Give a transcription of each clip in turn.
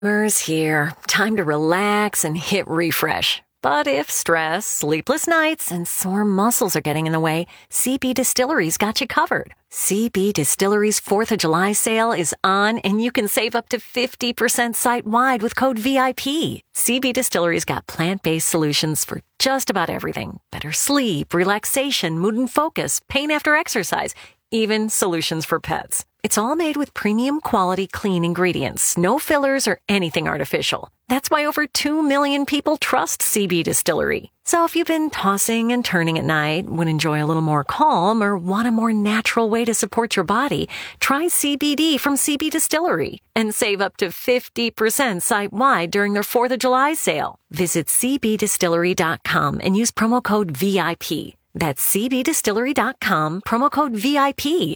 Summer's here. Time to relax and hit refresh. But if stress, sleepless nights, and sore muscles are getting in the way, CB Distillery's got you covered. CB Distillery's 4th of July sale is on, and you can save up to 50% site-wide with code VIP. CB Distillery's got plant-based solutions for just about everything. Better sleep, relaxation, mood and focus, pain after exercise, even solutions for pets. It's all made with premium quality clean ingredients, no fillers or anything artificial. That's why over 2 million people trust CB Distillery. So if you've been tossing and turning at night, would enjoy a little more calm, or want a more natural way to support your body, try CBD from CB Distillery and save up to 50% site-wide during their 4th of July sale. Visit cbdistillery.com and use promo code VIP. That's cbdistillery.com, promo code VIP.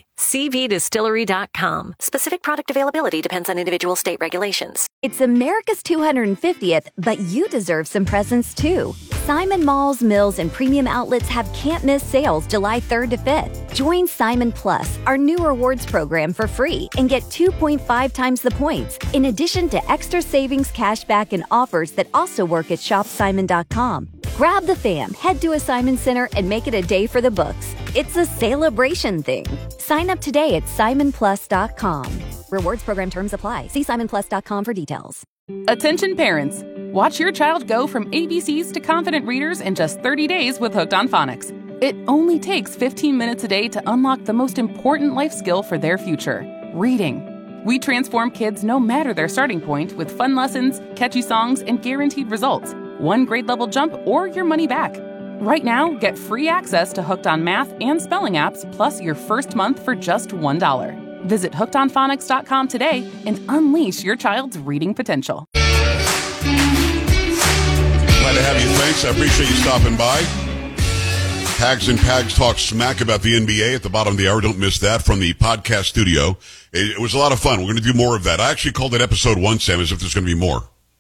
cbdistillery.com. Specific product availability depends on individual state regulations. It's America's 250th, but you deserve some presents too. Simon Malls, Mills, and Premium Outlets have can't-miss sales July 3rd to 5th. Join Simon Plus, our new rewards program, for free and get 2.5 times the points, in addition to extra savings, cashback, and offers that also work at shopsimon.com. Grab the fam, head to a Simon Center, and make it a day for the books. It's a celebration thing. Sign up today at simonplus.com. Rewards program terms apply. See simonplus.com for details. Attention parents. Watch your child go from ABCs to confident readers in just 30 days with Hooked on Phonics. It only takes 15 minutes a day to unlock the most important life skill for their future, reading. We transform kids no matter their starting point with fun lessons, catchy songs, and guaranteed results. One grade level jump or your money back. Right now, get free access to Hooked on Math and Spelling apps, plus your first month for just $1. Visit hookedonphonics.com today and unleash your child's reading potential. Glad to have you. Thanks. I appreciate you stopping by. Hags and Pags talk smack about the NBA at the bottom of the hour. Don't miss that from the podcast studio. It was a lot of fun. We're going to do more of that. I actually called it episode 1, Sam, as if there's going to be more.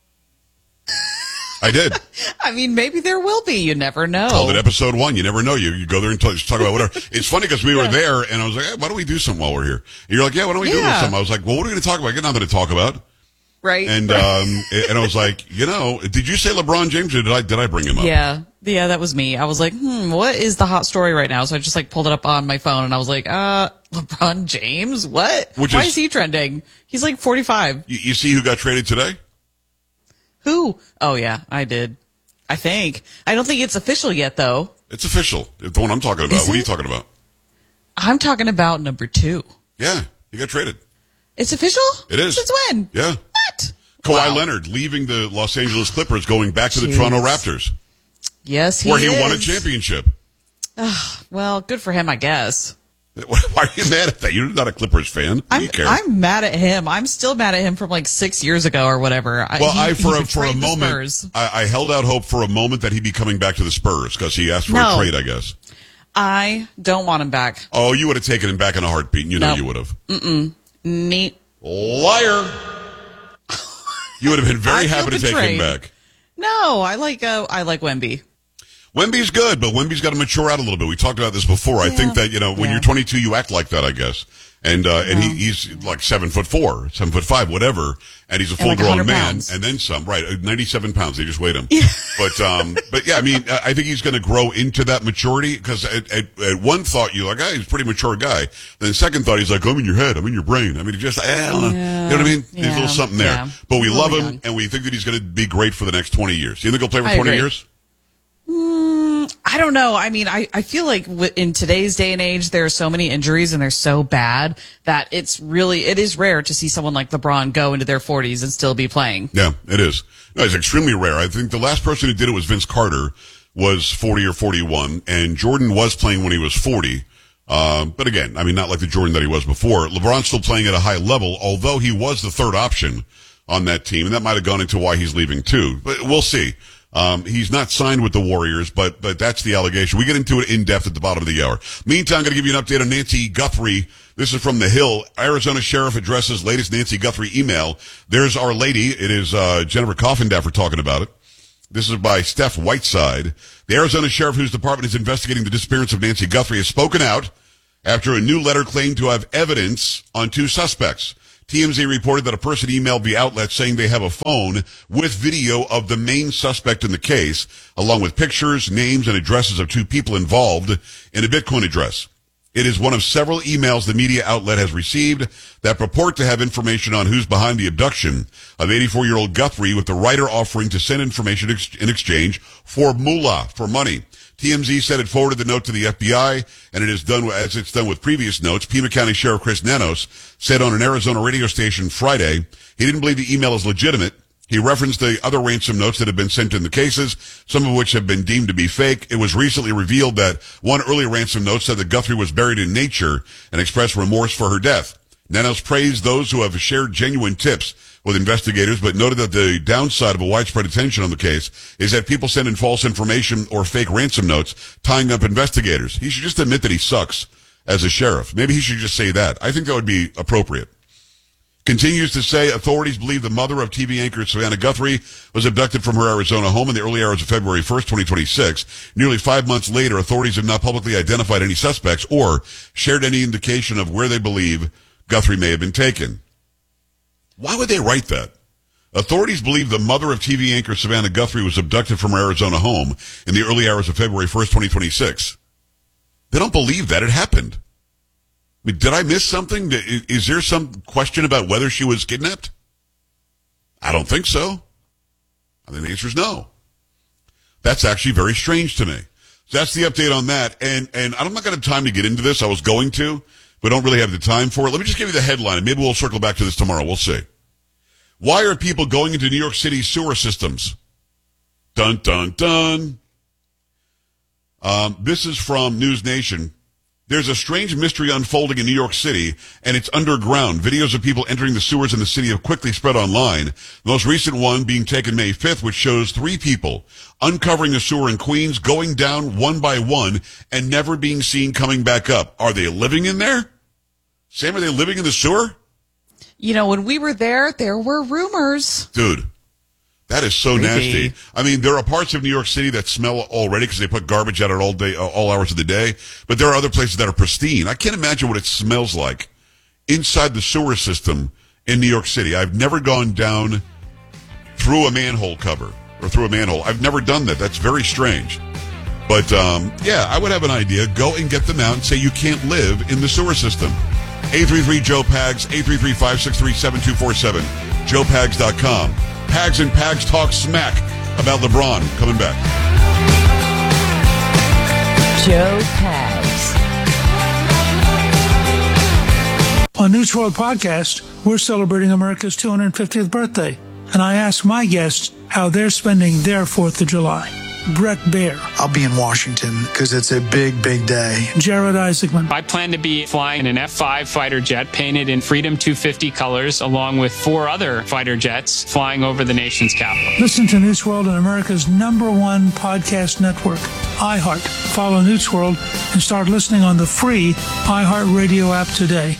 I did. I mean, maybe there will be. You never know. Called it episode 1. You never know. You go there and talk about whatever. It's funny because we were there, and I was like, hey, why don't we do something while we're here? And you're like, yeah, why don't we do something? I was like, well, what are we going to talk about? I got nothing to talk about. Right. And and I was like, did you say LeBron James, or did I bring him up? Yeah, that was me. I was like, what is the hot story right now? So I just pulled it up on my phone, and I was like, LeBron James? What? Why is he trending? He's 45. You see who got traded today? Who? Oh, yeah, I did. I think. I don't think it's official yet, though. It's official. The one I'm talking about. What are you talking about? I'm talking about number 2. Yeah, he got traded. It's official? It is. Since when? Yeah. What? Kawhi Leonard leaving the Los Angeles Clippers, going back to the Toronto Raptors. Yes, he is. Where he won a championship. Well, good for him, I guess. Why are you mad at that? You're not a Clippers fan. I'm mad at him. I'm still mad at him from 6 years ago or whatever. Well, for a moment, I held out hope for a moment that he'd be coming back to the Spurs because he asked for a trade, I guess. I don't want him back. Oh, you would have taken him back in a heartbeat. And you know you would have. Neat. Liar. You would have been very happy to take him back. No, I like Wemby. Wemby's good, but Wemby's got to mature out a little bit. We talked about this before. I think that, when you're 22, you act like that, I guess. And he's 7'4", 7'5", whatever. And he's a full-grown man. Pounds. And then some, right. 97 pounds. They just weighed him. But yeah, I mean, I think he's going to grow into that maturity because at one thought you're like, he's a pretty mature guy. Then second thought, he's like, I'm in your head. I'm in your brain. I mean, just, I don't know. You know what I mean? There's a little something there. Yeah. But we love him and we think that he's going to be great for the next 20 years. You think he'll play for 20 years? I don't know. I mean, I feel like in today's day and age, there are so many injuries and they're so bad that it is rare to see someone like LeBron go into their 40s and still be playing. Yeah, it is. No, it's extremely rare. I think the last person who did it was Vince Carter, was 40 or 41, and Jordan was playing when he was 40. But again, I mean, not like the Jordan that he was before. LeBron's still playing at a high level, although he was the third option on that team, and that might have gone into why he's leaving too. But we'll see. He's not signed with the Warriors, but that's the allegation. We get into it in depth at the bottom of the hour. Meantime, I'm going to give you an update on Nancy Guthrie. This is from The Hill. Arizona Sheriff addresses latest Nancy Guthrie email. There's Our Lady. It is Jennifer Coffindaffer talking about it. This is by Steph Whiteside. The Arizona Sheriff, whose department is investigating the disappearance of Nancy Guthrie, has spoken out after a new letter claimed to have evidence on 2 suspects. TMZ reported that a person emailed the outlet saying they have a phone with video of the main suspect in the case, along with pictures, names, and addresses of two people involved in a Bitcoin address. It is one of several emails the media outlet has received that purport to have information on who's behind the abduction of 84-year-old Guthrie, with the writer offering to send information in exchange for moolah, for money. TMZ said it forwarded the note to the FBI, and it is done as it's done with previous notes. Pima County Sheriff Chris Nanos said on an Arizona radio station Friday he didn't believe the email is legitimate. He referenced the other ransom notes that have been sent in the cases, some of which have been deemed to be fake. It was recently revealed that one earlier ransom note said that Guthrie was buried in nature and expressed remorse for her death. Nanos praised those who have shared genuine tips with investigators, but noted that the downside of a widespread attention on the case is that people send in false information or fake ransom notes, tying up investigators. He should just admit that he sucks as a sheriff. Maybe he should just say that. I think that would be appropriate. Continues to say authorities believe the mother of TV anchor Savannah Guthrie was abducted from her Arizona home in the early hours of February 1st, 2026. Nearly 5 months later, authorities have not publicly identified any suspects or shared any indication of where they believe Guthrie may have been taken. Why would they write that? Authorities believe the mother of TV anchor Savannah Guthrie was abducted from her Arizona home in the early hours of February 1st, 2026. They don't believe that it happened. I mean, did I miss something? Is there some question about whether she was kidnapped? I don't think so. I think the answer is no. That's actually very strange to me. So that's the update on that. And I'm not going to have time to get into this. I was going to, but don't really have the time for it. Let me just give you the headline, and maybe we'll circle back to this tomorrow. We'll see. Why are people going into New York City sewer systems? Dun, dun, dun. This is from News Nation. There's a strange mystery unfolding in New York City, and it's underground. Videos of people entering the sewers in the city have quickly spread online. The most recent one being taken May 5th, which shows 3 people uncovering the sewer in Queens, going down one by one, and never being seen coming back up. Are they living in there? Sam, are they living in the sewer? You know, when we were there were rumors. Dude, that is so nasty. I mean, there are parts of New York City that smell already because they put garbage out at all hours of the day. But there are other places that are pristine. I can't imagine what it smells like inside the sewer system in New York City. I've never gone down through a manhole cover or through a manhole. I've never done that. That's very strange. But, yeah, I would have an idea. Go and get them out and say you can't live in the sewer system. 833-JOE-PAGS, 833-563-7247, joepags.com. Pags and Pags talk smack about LeBron. Coming back. Joe Pags. On News World Podcast, we're celebrating America's 250th birthday, and I asked my guests how they're spending their 4th of July. Brett Baer. I'll be in Washington because it's a big, big day. Jared Isaacman. I plan to be flying an F-5 fighter jet painted in Freedom 250 colors, along with 4 other fighter jets flying over the nation's capital. Listen to News World on America's #1 podcast network, iHeart. Follow News World and start listening on the free iHeart Radio app today.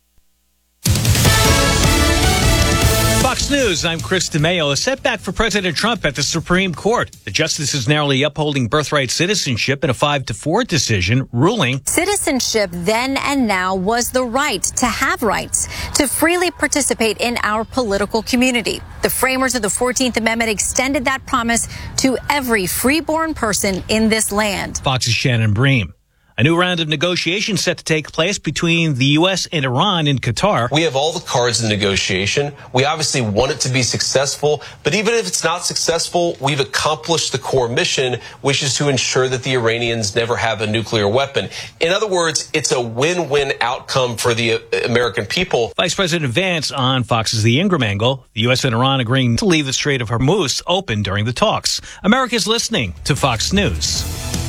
Fox News, I'm Chris DeMaio. A setback for President Trump at the Supreme Court. The justices narrowly upholding birthright citizenship in a 5-4 decision, ruling citizenship then and now was the right to have rights, to freely participate in our political community. The framers of the 14th Amendment extended that promise to every freeborn person in this land. Fox's Shannon Bream. A new round of negotiations set to take place between the U.S. and Iran in Qatar. We have all the cards in the negotiation. We obviously want it to be successful, but even if it's not successful, we've accomplished the core mission, which is to ensure that the Iranians never have a nuclear weapon. In other words, it's a win-win outcome for the American people. Vice President Vance on Fox's The Ingram Angle. The U.S. and Iran agreeing to leave the Strait of Hormuz open during the talks. America's listening to Fox News.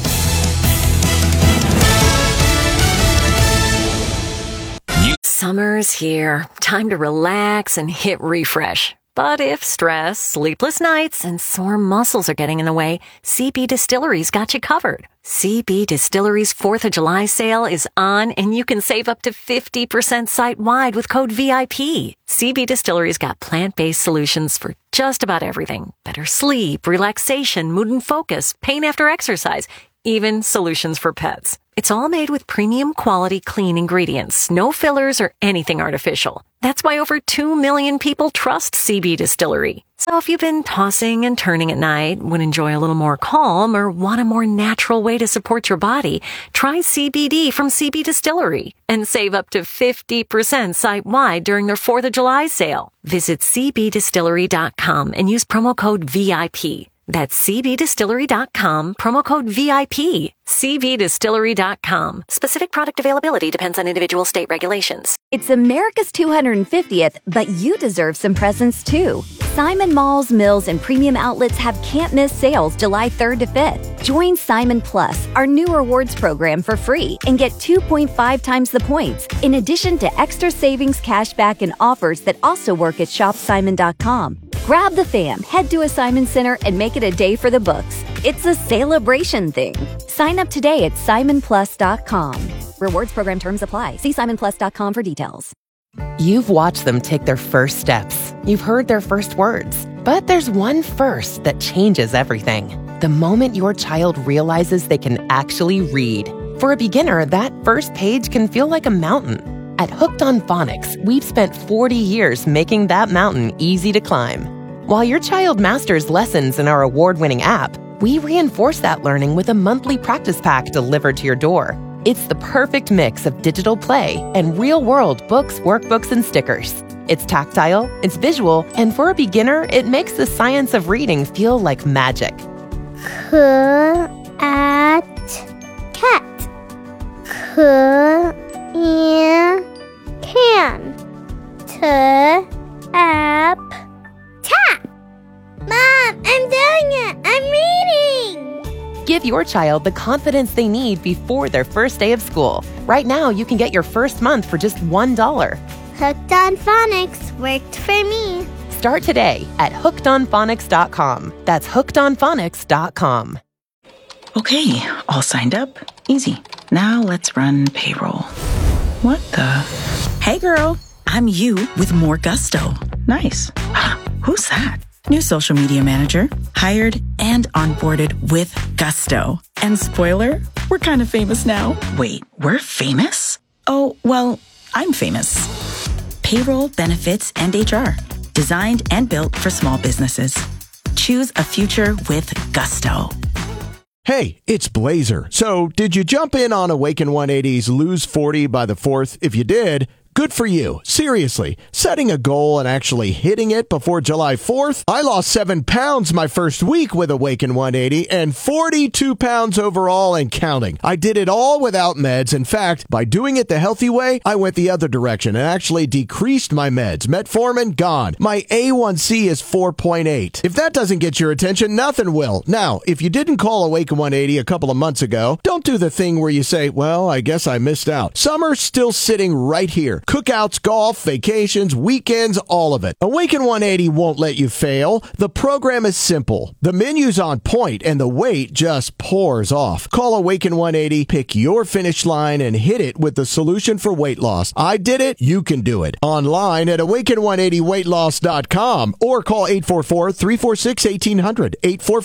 Summer's here. Time to relax and hit refresh. But if stress, sleepless nights, and sore muscles are getting in the way, CB Distillery's got you covered. CB Distillery's 4th of July sale is on, and you can save up to 50% site-wide with code VIP. CB Distillery's got plant-based solutions for just about everything. Better sleep, relaxation, mood and focus, pain after exercise, even solutions for pets. It's all made with premium quality clean ingredients, no fillers or anything artificial. That's why over 2 million people trust CB Distillery. So if you've been tossing and turning at night, would enjoy a little more calm, or want a more natural way to support your body, try CBD from CB Distillery and save up to 50% site-wide during their 4th of July sale. Visit cbdistillery.com and use promo code VIP. That's cbdistillery.com, promo code VIP. cbdistillery.com. Specific product availability depends on individual state regulations. It's America's 250th, but you deserve some presents too. Simon Malls, Mills, and Premium Outlets have can't-miss sales July 3rd to 5th. Join Simon Plus, our new rewards program, for free and get 2.5 times the points, in addition to extra savings, cashback, and offers that also work at shopsimon.com. Grab the fam, head to a Simon Center, and make it a day for the books. It's a celebration thing. Sign up today at simonplus.com. Rewards program terms apply. See simonplus.com for details. You've watched them take their first steps. You've heard their first words. But there's one first that changes everything. The moment your child realizes they can actually read. For a beginner, that first page can feel like a mountain. At Hooked on Phonics, we've spent 40 years making that mountain easy to climb. While your child masters lessons in our award-winning app, we reinforce that learning with a monthly practice pack delivered to your door. It's the perfect mix of digital play and real-world books, workbooks, and stickers. It's tactile, it's visual, and for a beginner, it makes the science of reading feel like magic. Cat. Can. Tap. Mom, I'm doing it! I'm reading! Give your child the confidence they need before their first day of school. Right now, you can get your first month for just $1. Hooked on Phonics worked for me. Start today at hookedonphonics.com. That's hookedonphonics.com. Okay, all signed up. Easy. Now let's run payroll. What the? Hey girl, I'm you with more gusto. Nice. Who's that? New social media manager, hired and onboarded with gusto. And spoiler, we're kind of famous now. Wait, we're famous? Oh, well, I'm famous. Payroll, benefits, and HR. Designed and built for small businesses. Choose a future with gusto. Hey, it's Blazer. So, did you jump in on Awaken 180's Lose 40 by the 4th? If you did, good for you. Seriously, setting a goal and actually hitting it before July 4th? I lost 7 pounds my first week with Awaken 180 and 42 pounds overall and counting. I did it all without meds. In fact, by doing it the healthy way, I went the other direction and actually decreased my meds. Metformin, gone. My A1C is 4.8. If that doesn't get your attention, nothing will. Now, if you didn't call Awaken 180 a couple of months ago, don't do the thing where you say, well, I guess I missed out. Summer's still sitting right here. Cookouts, golf, vacations, weekends, all of it. Awaken 180 won't let you fail. The program is simple. The menu's on point and the weight just pours off. Call Awaken 180, pick your finish line, and hit it with the solution for weight loss. I did it. You can do it. Online at awaken180weightloss.com or call 844-346-1800.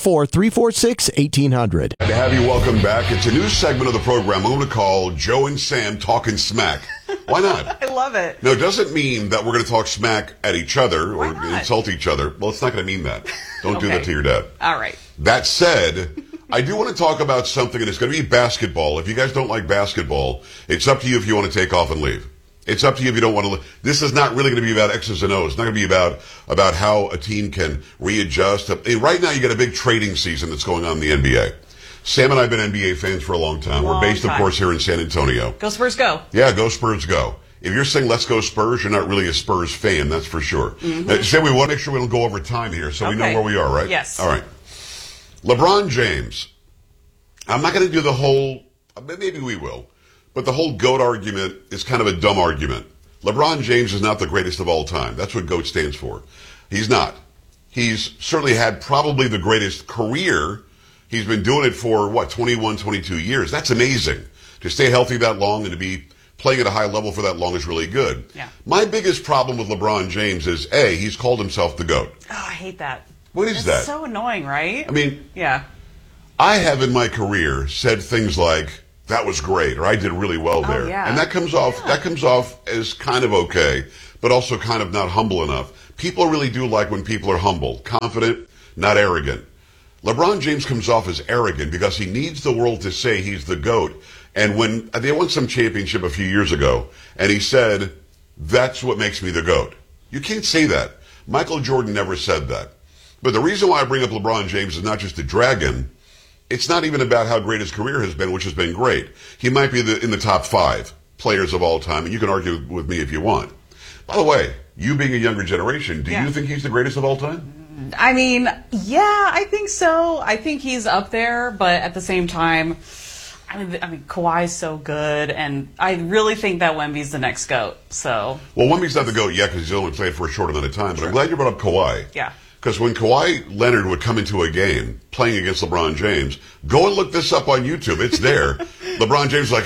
844-346-1800. To have you welcome back. It's a new segment of the program I'm going to call Joe and Sam Talking Smack. Why not? I love it. No, it doesn't mean that we're going to talk smack at each other or insult each other. Well, it's not going to mean that. Don't do that to your dad. All right. That said, I do want to talk about something, and it's going to be basketball. If you guys don't like basketball, it's up to you if you want to take off and leave. It's up to you if you don't want to. This is not really going to be about X's and O's. It's not going to be about how a team can readjust. Right now, you got a big trading season that's going on in the NBA. Sam and I have been NBA fans for a long time. We're based, of course, here in San Antonio. Go Spurs, go. Yeah, go Spurs, go. If you're saying let's go Spurs, you're not really a Spurs fan, that's for sure. Mm-hmm. Sam, we want to make sure we don't go over time here so we know where we are, right? Yes. All right. LeBron James. I'm not going to do the whole, maybe we will, but the whole GOAT argument is kind of a dumb argument. LeBron James is not the greatest of all time. That's what GOAT stands for. He's not. He's certainly had probably the greatest career. He's been doing it for, 21, 22 years. That's amazing. To stay healthy that long and to be playing at a high level for that long is really good. Yeah. My biggest problem with LeBron James is, A, he's called himself the GOAT. Oh, I hate that. What is that? It's so annoying, right? I mean, yeah. I have in my career said things like, that was great, or I did really well there. yeah. And that comes off as kind of okay, but also kind of not humble enough. People really do like when people are humble, confident, not arrogant. LeBron James comes off as arrogant because he needs the world to say he's the GOAT. And when they won some championship a few years ago, and he said, that's what makes me the GOAT. You can't say that. Michael Jordan never said that. But the reason why I bring up LeBron James is not just to drag him. It's not even about how great his career has been, which has been great. He might be in the top 5 players of all time, and you can argue with me if you want. By the way, you being a younger generation, do you think he's the greatest of all time? I mean, yeah, I think so. I think he's up there, but at the same time, I mean, Kawhi's so good, and I really think that Wemby's the next GOAT. So, well, Wemby's not the GOAT yet because he's only played for a short amount of time. But I'm glad you brought up Kawhi. Yeah. Because when Kawhi Leonard would come into a game playing against LeBron James, go and look this up on YouTube. It's there. LeBron James is like,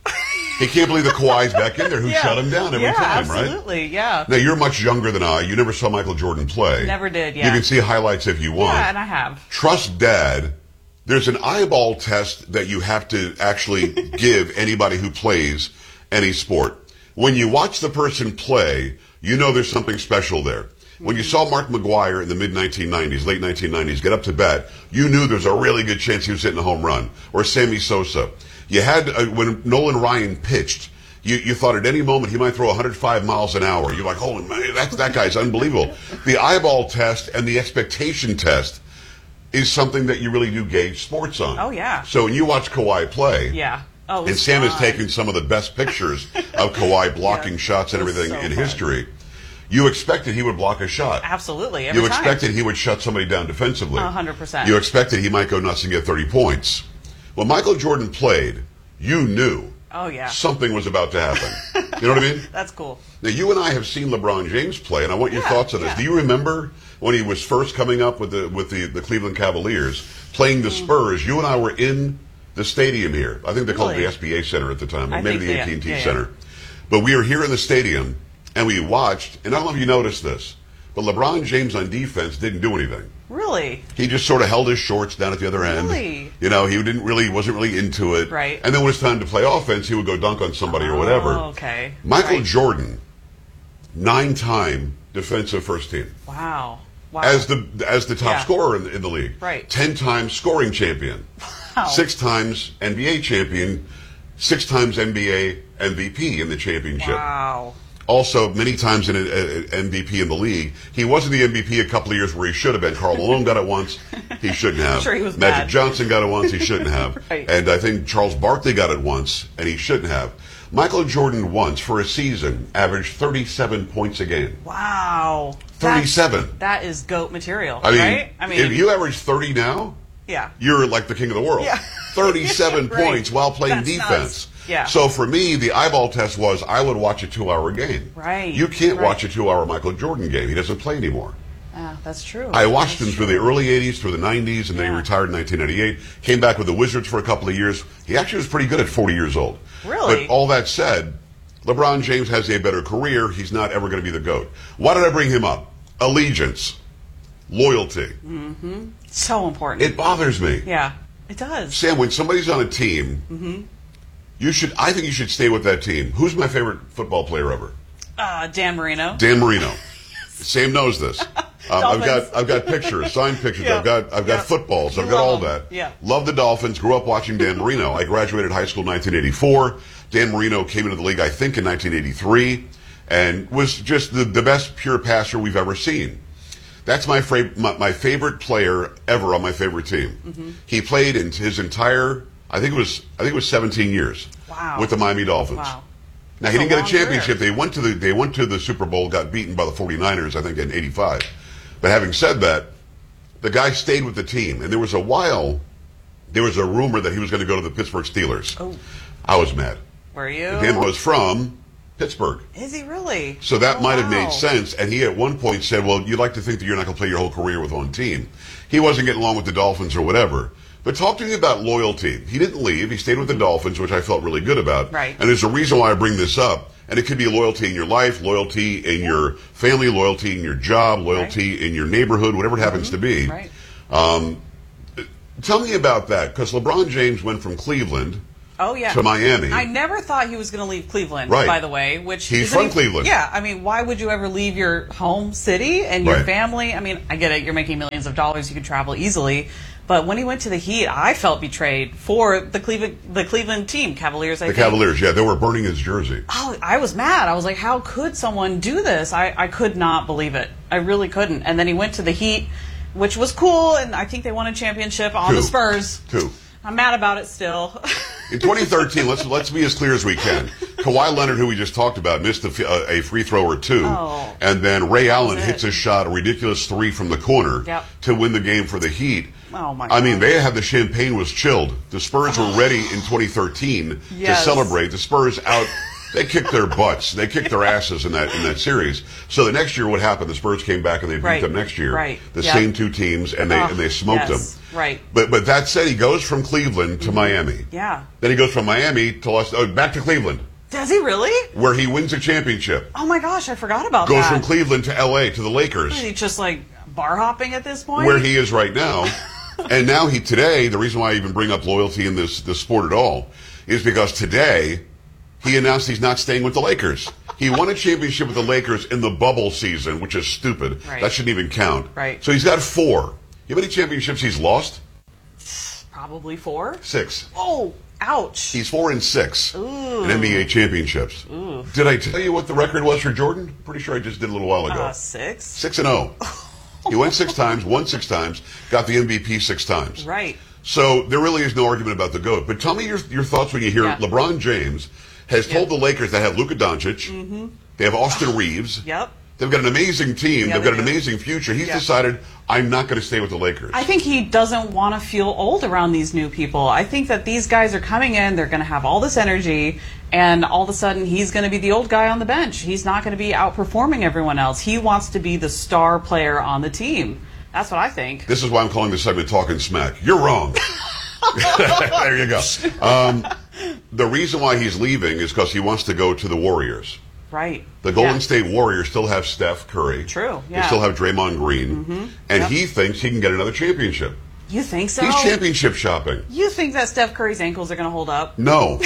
he can't believe that Kawhi's back in there who shut him down every time, right? Absolutely, yeah. Now, you're much younger than I. You never saw Michael Jordan play. Never did, yeah. You can see highlights if you want. Yeah, and I have. Trust Dad. There's an eyeball test that you have to actually give anybody who plays any sport. When you watch the person play, you know there's something special there. When you saw Mark McGwire in the mid-1990s, late 1990s, get up to bat, you knew there's a really good chance he was hitting a home run. Or Sammy Sosa. You had, when Nolan Ryan pitched, you thought at any moment he might throw 105 miles an hour. You're like, holy man, that guy's unbelievable. The eyeball test and the expectation test is something that you really do gauge sports on. Oh, yeah. So when you watch Kawhi play, yeah. Oh, and Sam has taken some of the best pictures of Kawhi blocking shots and everything in history, you expected he would block a shot. Absolutely, every You time. expected he would shut somebody down defensively. 100%. You expected he might go nuts and get 30 points. When Michael Jordan played, you knew something was about to happen. You know what I mean? That's cool. Now, you and I have seen LeBron James play, and I want your thoughts on this. Do you remember when he was first coming up with the Cleveland Cavaliers, playing the Spurs? You and I were in the stadium here. I think they called it the SBA Center at the time, or maybe the AT&T Center. But we were here in the stadium, and we watched, and I don't know if you noticed this, but LeBron James on defense didn't do anything. Really? He just sort of held his shorts down at the other end. Really? You know, he wasn't really into it. Right. And then when it was time to play offense, he would go dunk on somebody or whatever. Oh, okay. Michael Jordan, 9-time defensive first team. Wow. As the top scorer in the league. Right. 10 times scoring champion. Wow. 6 times NBA champion. 6 times NBA MVP in the championship. Wow. Also, many times an MVP in the league. He wasn't the MVP a couple of years where he should have been. Karl Malone got it once. He shouldn't have. I'm sure he was Magic bad. Johnson got it once. He shouldn't have. Right. And I think Charles Barkley got it once, and he shouldn't have. Michael Jordan once, for a season, averaged 37 points a game. Wow. 37. That is GOAT material, I mean, right? I mean, if you average 30 now, you're like the king of the world. Yeah. 37 Right. points while playing That's defense. nuts. Yeah. So for me, the eyeball test was I would watch a 2-hour game. Right. You can't Right. watch a 2-hour Michael Jordan game. He doesn't play anymore. Yeah, that's true. I watched him through the early 80s, through the 90s, and then he retired in 1998. Came back with the Wizards for a couple of years. He actually was pretty good at 40 years old. Really? But all that said, LeBron James has a better career. He's not ever going to be the GOAT. Why did I bring him up? Allegiance. Loyalty. Mm-hmm. So important. It bothers me. Yeah, it does. Sam, when somebody's on a team, I think you should stay with that team. Who's my favorite football player ever? Dan Marino. Dan Marino. Sam knows this. I've got pictures, signed pictures. Yeah. I've got footballs. I've got all that. Yeah. Love the Dolphins. Grew up watching Dan Marino. I graduated high school in 1984. Dan Marino came into the league, I think, in 1983, and was just the best pure passer we've ever seen. That's my favorite player ever on my favorite team. He played in his entire, I think it was 17 years. Wow. With the Miami Dolphins. Wow. Now, he didn't get a long championship. career. They went to the Super Bowl, got beaten by the 49ers, I think, in 85. But having said that, the guy stayed with the team. And there was a rumor that he was going to go to the Pittsburgh Steelers. Oh. I was mad. Were you? Him was from Pittsburgh. Is he really? So that might have wow. made sense. And he at one point said, well, you'd like to think that you're not going to play your whole career with one team. He wasn't getting along with the Dolphins or whatever. But talk to me about loyalty. He didn't leave. He stayed with the Dolphins, which I felt really good about. Right. And there's a reason why I bring this up. And it could be loyalty in your life, loyalty in your family, loyalty in your job, loyalty in your neighborhood, whatever it happens to be. Right. Tell me about that, because LeBron James went from Cleveland, Oh, yeah. to Miami. I never thought he was going to leave Cleveland, Right. by the way. Which He's from Cleveland. Yeah, I mean, why would you ever leave your home city and your Right. family? I mean, I get it. You're making millions of dollars. You can travel easily. But when he went to the Heat, I felt betrayed for the Cleveland team, Cavaliers, I think. The Cavaliers, yeah, they were burning his jersey. Oh, I was mad. I was like, how could someone do this? I could not believe it. I really couldn't. And then he went to the Heat, which was cool, and I think they won a championship on the Spurs. 2. I'm mad about it still. In 2013, let's be as clear as we can. Kawhi Leonard, who we just talked about, missed a free throw or two, and then Ray Allen hits a shot, a ridiculous 3 from the corner to win the game for the Heat. Oh my I mean, they had the champagne was chilled. The Spurs were ready in 2013 to celebrate. The Spurs out. They kicked their butts. They kicked their asses in that series. So the next year, what happened? The Spurs came back and they beat them next year. Right. The same two teams, and they smoked them. Right. But that said, he goes from Cleveland to Miami. Yeah. Then he goes from Miami to back to Cleveland. Does he really? Where he wins a championship. Oh my gosh, I forgot about Goes that. from Cleveland to L.A. to the Lakers. Is he just like bar hopping at this point? Where he is right now. And now today, the reason why I even bring up loyalty in this sport at all is because today he announced he's not staying with the Lakers. He won a championship with the Lakers in the bubble season, which is stupid. Right. That shouldn't even count. Right. So he's got 4. You know how many championships he's lost? Probably 4. 6. Oh, ouch. He's 4 and 6 Ooh. in NBA championships. Ooh. Did I tell you what the record was for Jordan? Pretty sure I just did a little while ago. 6? 6 and 0. He went 6 times, won 6 times, got the MVP 6 times. Right. So there really is no argument about the GOAT. But tell me your thoughts when you hear LeBron James has told the Lakers they have Luka Doncic, they have Austin Reeves. Yep. They've got an amazing team. Yeah, They've got an do. amazing future. He's decided, I'm not going to stay with the Lakers. I think he doesn't want to feel old around these new people. I think that these guys are coming in, they're going to have all this energy, and all of a sudden he's going to be the old guy on the bench. He's not going to be outperforming everyone else. He wants to be the star player on the team. That's what I think. This is why I'm calling this segment Talking Smack. You're wrong. There you go. The reason why he's leaving is because he wants to go to the Warriors. Right. The Golden State Warriors still have Steph Curry. True, yeah. They still have Draymond Green. And he thinks he can get another championship. You think so? He's championship shopping. You think that Steph Curry's ankles are going to hold up? No.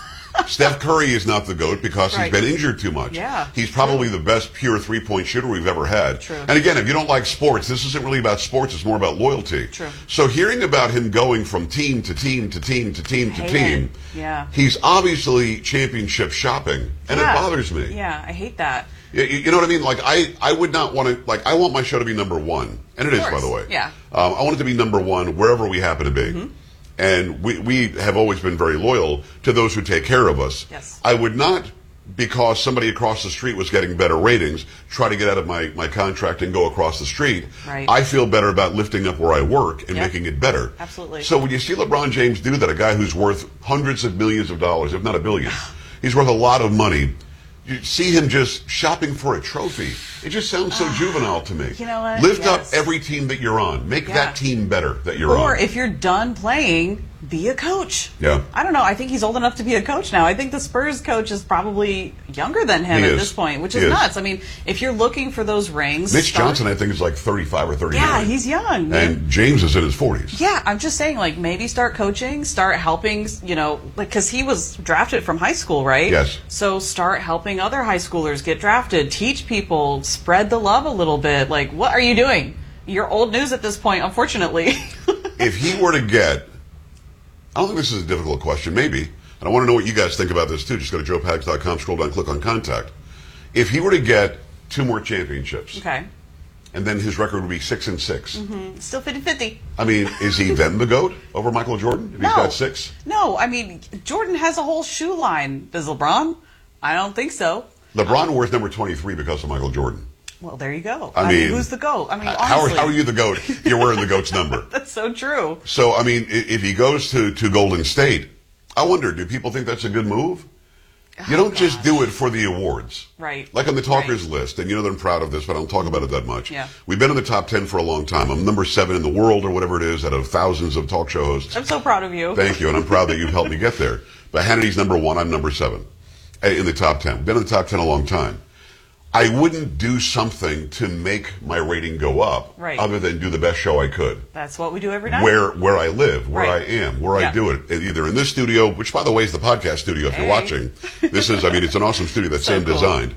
Steph Curry is not the GOAT because he's been injured too much. Yeah, he's probably the best pure three-point shooter we've ever had. True. And again, if you don't like sports, this isn't really about sports, it's more about loyalty. True. So hearing about him going from team to team to team to team to team, he's obviously championship shopping, and it bothers me. Yeah, I hate that. You know what I mean? Like, I would not want to, like, I want my show to be number 1. And it is, by the way. Yeah. I want it to be number 1 wherever we happen to be. And we have always been very loyal to those who take care of us. Yes. I would not, because somebody across the street was getting better ratings, try to get out of my contract and go across the street. Right. I feel better about lifting up where I work and making it better. Absolutely. So when you see LeBron James do that, a guy who's worth hundreds of millions of dollars, if not $1 billion, he's worth a lot of money. You see him just shopping for a trophy. It just sounds so juvenile to me. You know what? Lift up every team that you're on. Make that team better that you're on. Or if you're done playing, be a coach. Yeah. I don't know. I think he's old enough to be a coach now. I think the Spurs coach is probably younger than him at this point, which is nuts. I mean, if you're looking for those rings. Mitch Johnson, I think, is like 35 or 39. Yeah, he's young. And James is in his 40s. Yeah, I'm just saying, like, maybe start coaching, start helping, you know, like, because he was drafted from high school, right? Yes. So start helping other high schoolers get drafted, teach people, spread the love a little bit. Like, what are you doing? You're old news at this point, unfortunately. If he were to get, I don't think this is a difficult question, maybe, and I want to know what you guys think about this too. Just go to joepags.com, scroll down, click on contact. If he were to get 2 more championships, Okay. and then his record would be 6 and 6. Still 50-50. I mean, is he then the GOAT over Michael Jordan if he's got 6? No, I mean, Jordan has a whole shoe line. Does LeBron? I don't think so. LeBron wears number 23 because of Michael Jordan. Well, there you go. I mean, who's the GOAT? I mean, how honestly. are you the GOAT? You're wearing the GOAT's number. That's so true. So, I mean, if he goes to Golden State, I wonder, do people think that's a good move? You don't just do it for the awards. Right. Like on the talkers list, and you know that I'm proud of this, but I don't talk about it that much. Yeah. We've been in the top 10 for a long time. I'm number 7 in the world or whatever it is out of thousands of talk show hosts. I'm so proud of you. Thank you, and I'm proud that you've helped me get there. But Hannity's number 1, I'm number 7 in the top 10. Been in the top 10 a long time. I wouldn't do something to make my rating go up, Right. other than do the best show I could. That's what we do every night. Where I live, where Right. I am, where Yeah. I do it, either in this studio, which by the way is the podcast studio if you're watching. This is, I mean, it's an awesome studio that Sam cool. designed.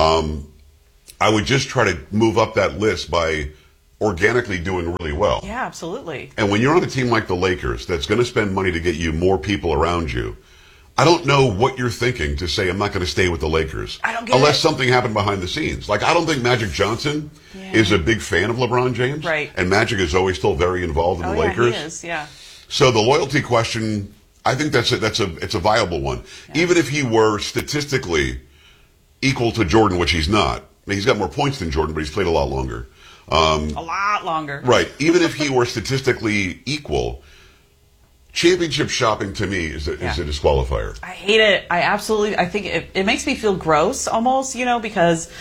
I would just try to move up that list by organically doing really well. Yeah, absolutely. And when you're on a team like the Lakers that's going to spend money to get you more people around you, I don't know what you're thinking to say I'm not going to stay with the Lakers. I don't get unless it. something happened behind the scenes. Like, I don't think Magic Johnson is a big fan of LeBron James. Right. And Magic is always still very involved in the Lakers. He is, yeah. So the loyalty question, I think it's a viable one. Yeah. Even if he were statistically equal to Jordan, which he's not. I mean, he's got more points than Jordan, but he's played a lot longer. A lot longer. Right. Even if he were statistically equal, championship shopping to me is a disqualifier. I hate it. I think it makes me feel gross almost, because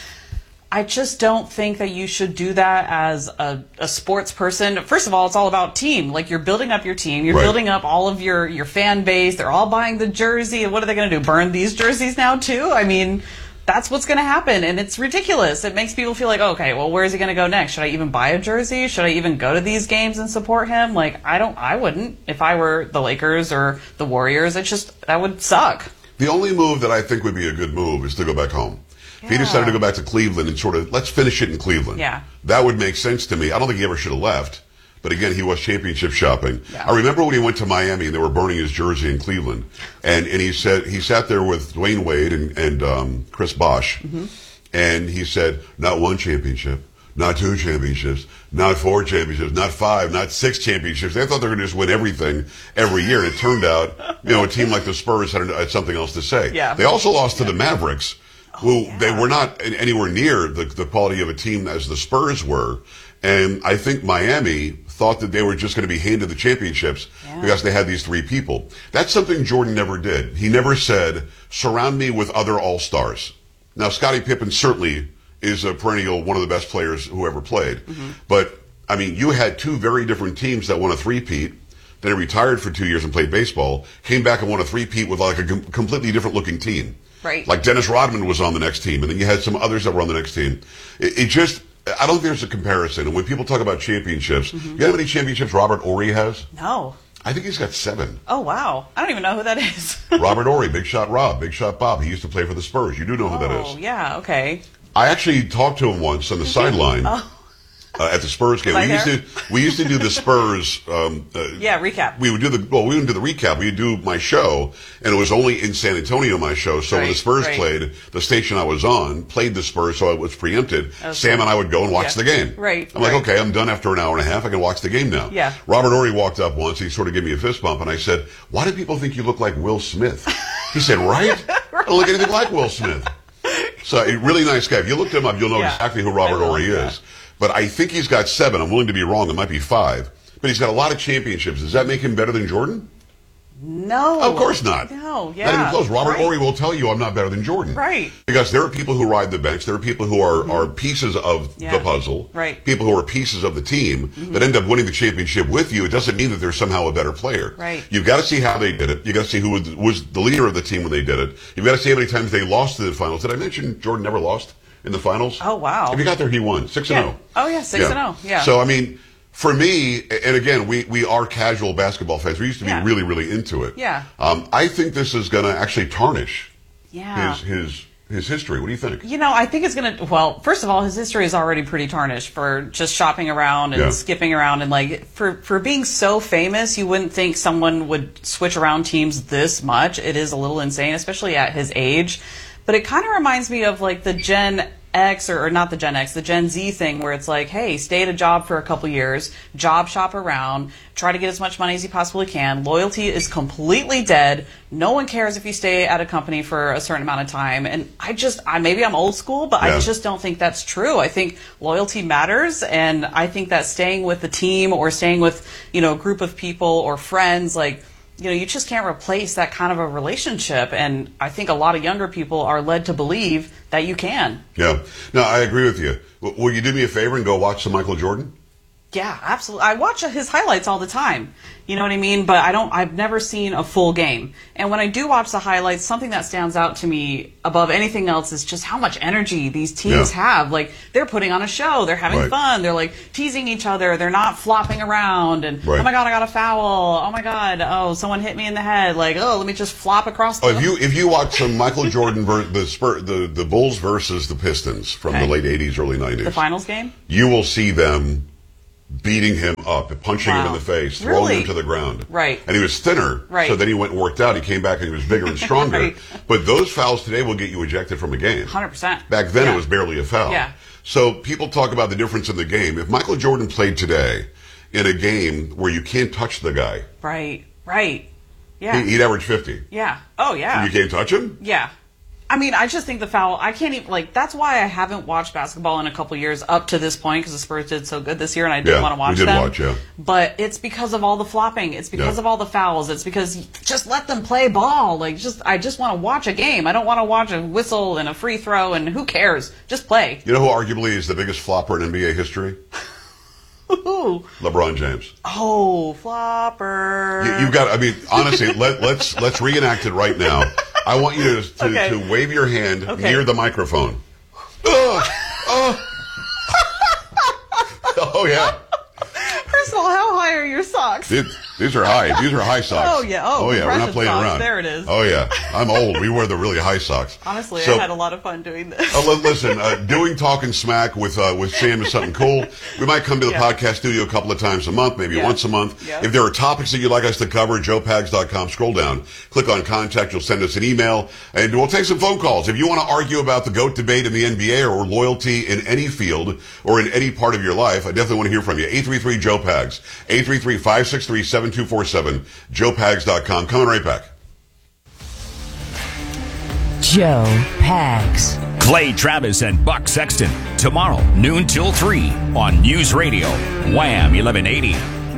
I just don't think that you should do that as a sports person. First of all, it's all about team. Like, you're building up your team. You're building up all of your fan base. They're all buying the jersey. And what are they going to do? Burn these jerseys now too? I mean, that's what's going to happen, and it's ridiculous. It makes people feel like, okay, well, where is he going to go next? Should I even buy a jersey? Should I even go to these games and support him? Like, I wouldn't if I were the Lakers or the Warriors. That would suck. The only move that I think would be a good move is to go back home. Yeah. If he decided to go back to Cleveland and sort of, let's finish it in Cleveland. Yeah. That would make sense to me. I don't think he ever should have left. But again, he was championship shopping. Yeah. I remember when he went to Miami and they were burning his jersey in Cleveland. And he said, he sat there with Dwayne Wade and Chris Bosh. Mm-hmm. And he said, not one championship, not two championships, not four championships, not five, not six championships. They thought they were going to just win everything every year. And it turned out, a team like the Spurs had something else to say. Yeah. They also lost to the Mavericks, who they were not anywhere near the quality of a team as the Spurs were. And I think Miami thought that they were just going to be handed the championships because they had these three people. That's something Jordan never did. He never said, surround me with other all-stars. Now, Scottie Pippen certainly is a perennial one of the best players who ever played. Mm-hmm. But, I mean, you had two very different teams that won a three-peat. Then he retired for 2 years and played baseball, came back and won a three-peat with like a completely different looking team. Right. Like Dennis Rodman was on the next team, and then you had some others that were on the next team. I don't think there's a comparison. And when people talk about championships, you know how many championships Robert Horry has? No. I think he's got 7. Oh, wow. I don't even know who that is. Robert Horry, Big Shot Rob, Big Shot Bob. He used to play for the Spurs. You do know who that is. Oh, yeah, okay. I actually talked to him once on the sideline. At the Spurs game. We used to do the Spurs recap. We wouldn't do the recap. We would do my show, and it was only in San Antonio, my show. So when the Spurs played, the station I was on played the Spurs, so it was preempted. Okay. Sam and I would go and watch the game. Right. I'm like, okay, I'm done after an hour and a half. I can watch the game now. Yeah. Robert Horry walked up once. He sort of gave me a fist bump, and I said, why do people think you look like Will Smith? He said, right? I don't look anything like Will Smith. So a really nice guy. If you look him up, you'll know exactly who Robert Horry is. But I think he's got 7. I'm willing to be wrong. It might be 5. But he's got a lot of championships. Does that make him better than Jordan? No. Of course not. No, Not even close. Robert Horry will tell you I'm not better than Jordan. Right. Because there are people who ride the bench. There are people who are pieces of the puzzle. Right. People who are pieces of the team that end up winning the championship with you. It doesn't mean that they're somehow a better player. Right. You've got to see how they did it. You've got to see who was the leader of the team when they did it. You've got to see how many times they lost to the finals. Did I mention Jordan never lost in the finals? Oh, wow. If you got there, he won. 6-0. Oh, yeah, 6-0. Yeah. So, I mean, for me, and again, we are casual basketball fans. We used to be really, really into it. Yeah. I think this is going to actually tarnish his history. What do you think? I think it's going to, well, first of all, his history is already pretty tarnished for just shopping around and skipping around. And like, for being so famous, you wouldn't think someone would switch around teams this much. It is a little insane, especially at his age. But it kind of reminds me of like the Gen X, or not the Gen X, the Gen Z thing, where it's like, hey, stay at a job for a couple years, job shop around, try to get as much money as you possibly can. Loyalty is completely dead. No one cares if you stay at a company for a certain amount of time. And maybe I'm old school, but I just don't think that's true. I think loyalty matters, and I think that staying with the team or staying with, a group of people or friends, like, you just can't replace that kind of a relationship. And I think a lot of younger people are led to believe that you can. Yeah. No, I agree with you. Will you do me a favor and go watch some Michael Jordan? Yeah, absolutely. I watch his highlights all the time. You know what I mean? But I've never seen a full game. And when I do watch the highlights, something that stands out to me above anything else is just how much energy these teams have. Like, they're putting on a show. They're having fun. They're, like, teasing each other. They're not flopping around. And, oh, my God, I got a foul. Oh, my God. Oh, someone hit me in the head. Like, oh, let me just flop across the... If you watch some Michael Jordan, the Bulls versus the Pistons from the late 80s, early 90s. The finals game? You will see them beating him up, punching him in the face, throwing him to the ground. Right. And he was thinner, so then he went and worked out. He came back and he was bigger and stronger. But those fouls today will get you ejected from a game. 100%. Back then it was barely a foul. Yeah. So people talk about the difference in the game. If Michael Jordan played today in a game where you can't touch the guy. Right. Yeah. He'd average 50. Yeah. Oh, yeah. You can't touch him? Yeah. I mean, I just think the foul, I can't even, like, that's why I haven't watched basketball in a couple years up to this point, because the Spurs did so good this year, and I did want to watch them. But it's because of all the flopping. It's because of all the fouls. It's because just let them play ball. Like, I just want to watch a game. I don't want to watch a whistle and a free throw, and who cares? Just play. You know who arguably is the biggest flopper in NBA history? LeBron James. Oh, flopper. You've got, I mean, honestly, let's reenact it right now. I want you to wave your hand near the microphone. Oh, yeah. First of all, how high are your socks? These are high. These are high socks. Oh, yeah. Oh, yeah. We're not playing socks. around. There it is. Oh, yeah. I'm old. We wear the really high socks. Honestly, I had a lot of fun doing this. Listen, doing Talking Smack with Sam is something cool. We might come to the podcast studio a couple of times a month, maybe once a month. Yeah. If there are topics that you'd like us to cover, joepags.com, scroll down, click on contact. You'll send us an email, and we'll take some phone calls. If you want to argue about the GOAT debate in the NBA or loyalty in any field or in any part of your life, I definitely want to hear from you. 833-JOE-PAGS, 833-563-7247. JoePags.com. Coming right back. Joe Pags. Clay Travis and Buck Sexton. Tomorrow, noon till 3 on News Radio. Wham 1180.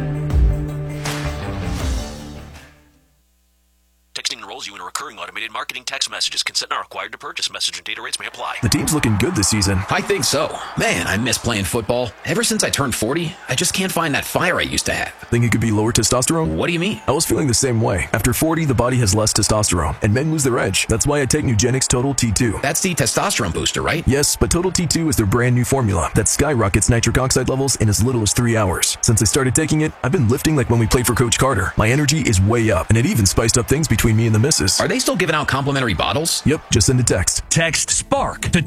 Texting enrolls you in a recurring automated marketing text messages. Consent not required to purchase. Message and data rates may apply. The team's looking good this season. I think so. Man, I miss playing football. Ever since I turned 40, I just can't find that fire I used to have. Think it could be lower testosterone? What do you mean? I was feeling the same way. After 40, the body has less testosterone, and men lose their edge. That's why I take Nugenix Total T2. That's the testosterone booster, right? Yes, but Total T2 is their brand new formula that skyrockets nitric oxide levels in as little as 3 hours. Since I started taking it, I've been lifting like when we played for Coach Carter. My energy is way up, and it even spiced up things between me and the missus. Are they still giving out complimentary bottles? Yep, just send a text. Text SPARK to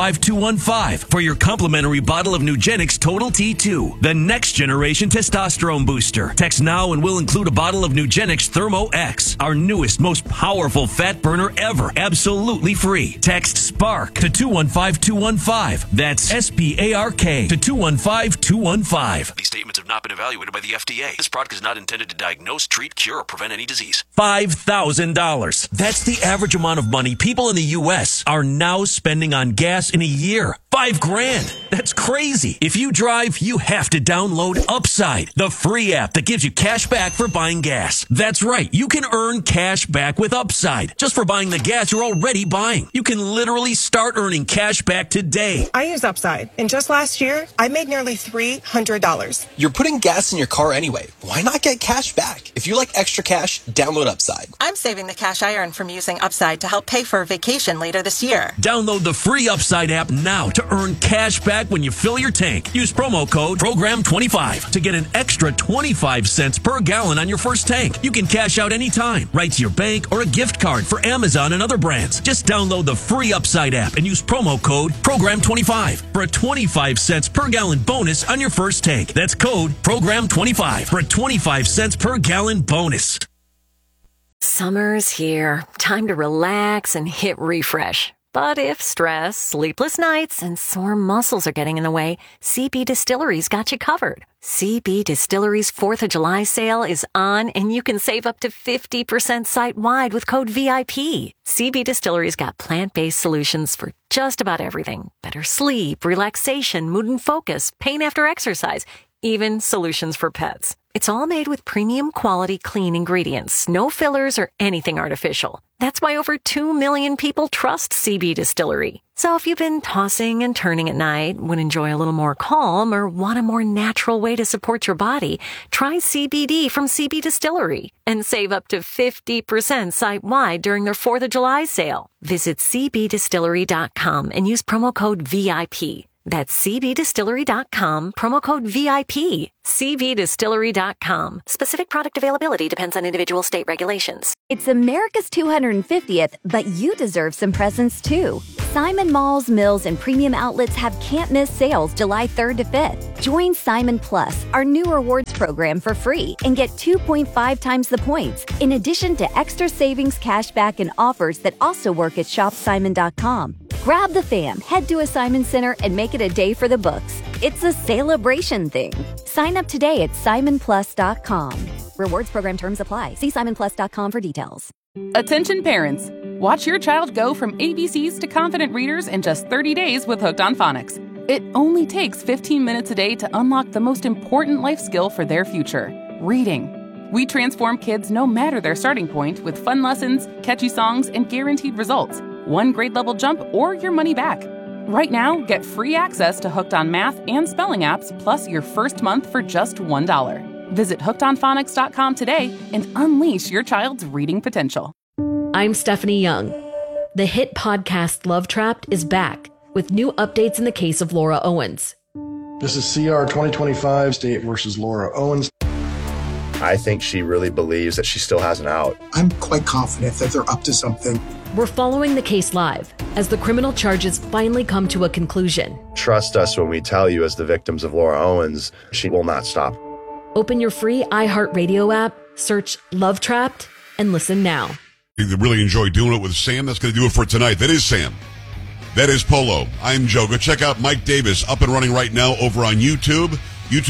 215215 for your complimentary bottle of Nugenix Total T2, the next generation testosterone booster. Text now and we'll include a bottle of Nugenix Thermo X, our newest, most powerful fat burner ever, absolutely free. Text SPARK to 215215. That's SPARK to 215215. These statements have not been evaluated by the FDA. This product is not intended to diagnose, treat, cure, or prevent any disease. $5,000. That's the average amount of money people in the U.S. are now spending on gas in a year. $5,000. That's crazy. If you drive, you have to download Upside, the free app that gives you cash back for buying gas. That's right. You can earn cash back with Upside just for buying the gas you're already buying. You can literally start earning cash back today. I use Upside, and just last year, I made nearly $300. You're putting gas in your car anyway. Why not get cash back? If you like extra cash, download Upside. I'm saving the cash I earned from using Upside to help pay for a vacation later this year. Download the free Upside app now to earn cash back when you fill your tank. Use promo code PROGRAM25 to get an extra 25 cents per gallon on your first tank. You can cash out anytime, right to your bank or a gift card for Amazon and other brands. Just download the free Upside app and use promo code PROGRAM25 for a 25 cents per gallon bonus on your first tank. That's code PROGRAM25 for a 25 cents per gallon bonus. Summer's here. Time to relax and hit refresh. But if stress, sleepless nights, and sore muscles are getting in the way, CB Distillery's got you covered. CB Distillery's 4th of July sale is on, and you can save up to 50% site-wide with code VIP. CB Distillery's got plant-based solutions for just about everything. Better sleep, relaxation, mood and focus, pain after exercise, even solutions for pets. It's all made with premium quality clean ingredients, no fillers or anything artificial. That's why over 2 million people trust CB Distillery. So if you've been tossing and turning at night, would enjoy a little more calm, or want a more natural way to support your body, try CBD from CB Distillery and save up to 50% site-wide during their 4th of July sale. Visit cbdistillery.com and use promo code VIP. That's cbdistillery.com, promo code VIP. cbdistillery.com. Specific product availability depends on individual state regulations. It's America's 250th, but you deserve some presents too. Simon Malls, Mills, and Premium Outlets have can't-miss sales July 3rd to 5th. Join Simon Plus, our new rewards program, for free and get 2.5 times the points, in addition to extra savings, cashback, and offers that also work at shopsimon.com. Grab the fam, head to a Simon Center, and make it a day for the books. It's a celebration thing. Sign up today at simonplus.com. Rewards program terms apply. See simonplus.com for details. Attention parents. Watch your child go from ABCs to confident readers in just 30 days with Hooked on Phonics. It only takes 15 minutes a day to unlock the most important life skill for their future, reading. We transform kids no matter their starting point with fun lessons, catchy songs, and guaranteed results. One grade level jump or your money back. Right now, get free access to Hooked on Math and spelling apps, plus your first month for just $1. Visit hookedonphonics.com today and unleash your child's reading potential. I'm Stephanie Young. The hit podcast Love Trapped is back with new updates in the case of Laura Owens. This is CR 2025, State versus Laura Owens. I think she really believes that she still has an out. I'm quite confident that they're up to something. We're following the case live as the criminal charges finally come to a conclusion. Trust us when we tell you, as the victims of Laura Owens, she will not stop. Open your free iHeartRadio app, search Love Trapped, and listen now. You really enjoy doing it with Sam. That's going to do it for tonight. That is Sam. That is Polo. I'm Joe. Go check out Mike Davis, up and running right now over on YouTube.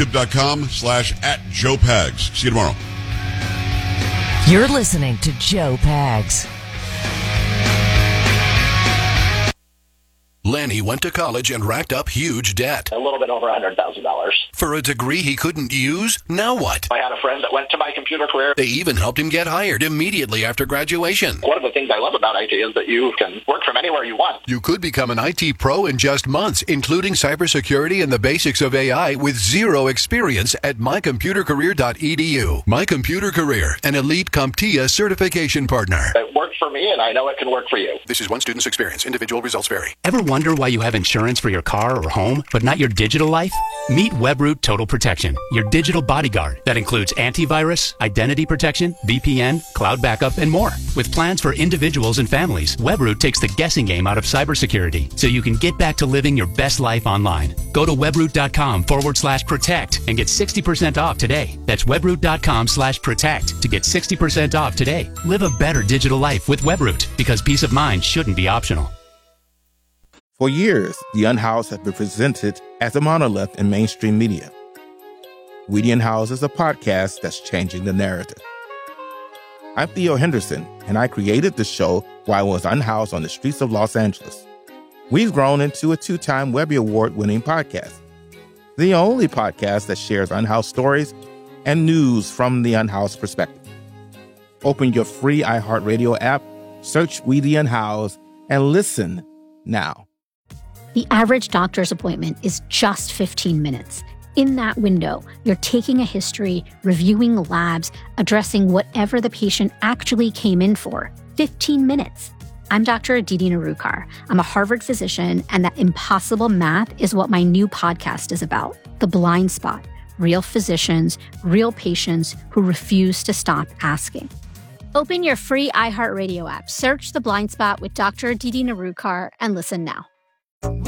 YouTube.com/@JoePags. See you tomorrow. You're listening to Joe Pags. Lenny went to college and racked up huge debt. A little bit over $100,000. For a degree he couldn't use? Now what? I had a friend that went to my computer career. They even helped him get hired immediately after graduation. One of the things I love about IT is that you can work from anywhere you want. You could become an IT pro in just months, including cybersecurity and the basics of AI with zero experience at mycomputercareer.edu. My Computer Career, an elite CompTIA certification partner. It worked for me, and I know it can work for you. This is one student's experience. Individual results vary. Ever wonder why you have insurance for your car or home, but not your digital life? Meet Webroot Total Protection, your digital bodyguard that includes antivirus, identity protection, VPN, cloud backup, and more. With plans for individuals and families, Webroot takes the guessing game out of cybersecurity so you can get back to living your best life online. Go to webroot.com/protect and get 60% off today. That's webroot.com/protect to get 60% off today. Live a better digital life with Webroot, because peace of mind shouldn't be optional. For years, The Unhoused has been presented as a monolith in mainstream media. We the Unhoused is a podcast that's changing the narrative. I'm Theo Henderson, and I created the show while I was unhoused on the streets of Los Angeles. We've grown into a 2-time Webby Award-winning podcast, the only podcast that shares unhoused stories and news from the unhoused perspective. Open your free iHeartRadio app, search We the Unhoused, and listen now. The average doctor's appointment is just 15 minutes. In that window, you're taking a history, reviewing labs, addressing whatever the patient actually came in for. 15 minutes. I'm Dr. Aditi Narukar. I'm a Harvard physician, and that impossible math is what my new podcast is about. The Blind Spot. Real physicians, real patients who refuse to stop asking. Open your free iHeartRadio app, search The Blind Spot with Dr. Aditi Narukar, and listen now.